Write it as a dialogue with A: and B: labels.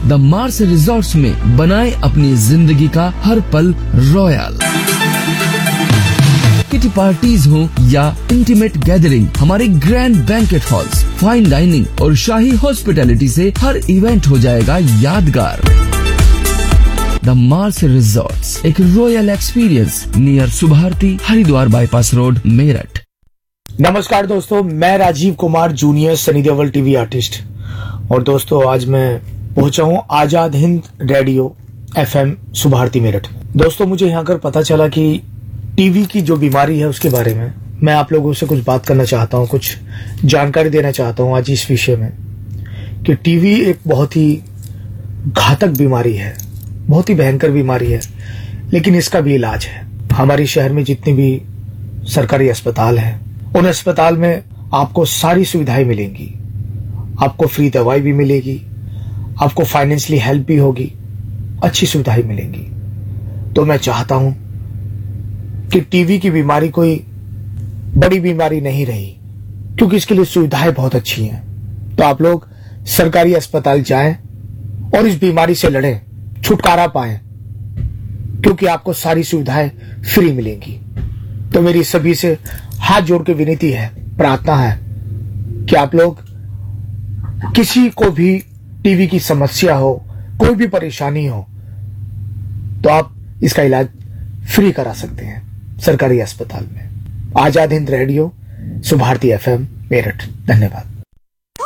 A: The Mars resorts में बनाए अपनी जिंदगी का हर पल रॉयल। किटी पार्टीज हो या इंटीमेट गैदरिंग, हमारे grand banquet halls, fine dining और शाही हॉस्पिटैलिटी से हर इवेंट हो जाएगा यादगार। द मार्स रिजॉर्ट्स, एक royal experience near Subharti, Haridwar bypass road, Meerut.
B: नमस्कार दोस्तों, मैं Rajiv Kumar junior Sunny Deol TV artist. और दोस्तों आज मैं पहुंचा हूं आजाद हिंद रेडियो FM सुभारती मेरठ। दोस्तों मुझे यहाँ कर पता चला कि टीवी की जो बीमारी है उसके बारे में मैं आप लोगों से कुछ बात करना चाहता हूँ, कुछ जानकारी देना चाहता हूँ आज इस विषय में कि टीवी एक बहुत ही घातक बीमारी है, बहुत ही भयंकर बीमारी है, लेकिन इसका भी इलाज है। हमारे शहर में जितने भी सरकारी अस्पताल हैं उन अस्पताल में आपको सारी सुविधाएं मिलेंगी, आपको फ्री दवाई भी मिलेगी, आपको फाइनेंशियली हेल्प भी होगी, अच्छी सुविधाएं मिलेंगी। तो मैं चाहता हूं कि टीवी की बीमारी कोई बड़ी बीमारी नहीं रही, क्योंकि इसके लिए सुविधाएं बहुत अच्छी हैं। तो आप लोग सरकारी अस्पताल जाएं और इस बीमारी से लड़ें, छुटकारा पाएं, क्योंकि आपको सारी सुविधाएं फ्री मिलेंगी। तो मेरी सभी से हाथ जोड़ के विनती है, प्रार्थना है कि आप लोग किसी को भी टीवी की समस्या हो, कोई भी परेशानी हो, तो आप इसका इलाज फ्री करा सकते हैं सरकारी अस्पताल में। Azad Hind radio Subharti FM Meerut. धन्यवाद।